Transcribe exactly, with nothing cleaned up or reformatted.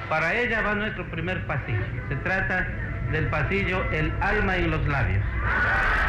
Para ella va nuestro primer pasillo. Se trata del pasillo El alma en los labios.